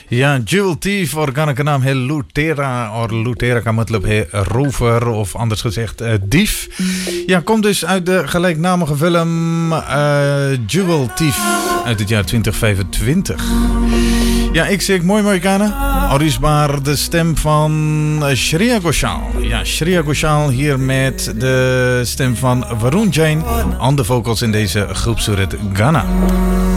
या Jewel Thief और गाना का नाम है Lutera और Lutera का मतलब है rover of anders gezegd dief. Ja, komt dus uit de gelijknamige film Jewel Thief uit het jaar 2025. Ja, ik zeg mooi Kana. Orisbaar de stem van Shreya Ghoshal. Ja, Shreya Ghoshal hier met de stem van Varun Jain aan de vocals in deze groepsuret Ghana.